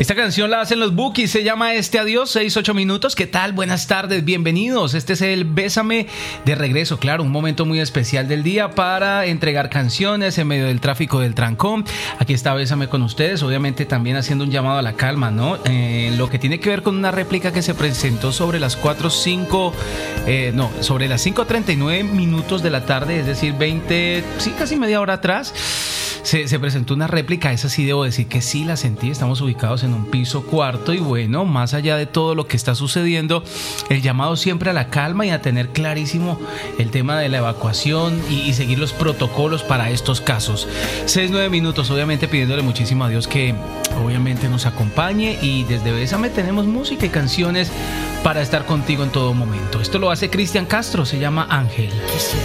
Esta canción la hacen los Bukis, se llama Este Adiós, 6-8 minutos. ¿Qué tal? Buenas tardes, bienvenidos. Este es el Bésame de regreso, claro, un momento muy especial del día para entregar canciones en medio del tráfico del trancón. Aquí está Bésame con ustedes, obviamente también haciendo un llamado a la calma, ¿no? Lo que tiene que ver con una réplica que se presentó sobre las 5:39 minutos de la tarde, es decir, casi media hora atrás. Se presentó una réplica, esa sí debo decir que sí la sentí. Estamos ubicados en un piso cuarto y bueno, más allá de todo lo que está sucediendo, el llamado siempre a la calma y a tener clarísimo el tema de la evacuación y seguir los protocolos para estos casos. 6-9 minutos, obviamente pidiéndole muchísimo a Dios que obviamente nos acompañe, y desde Bésame tenemos música y canciones para estar contigo en todo momento. Esto lo hace Cristian Castro, se llama Ángel. Quisiera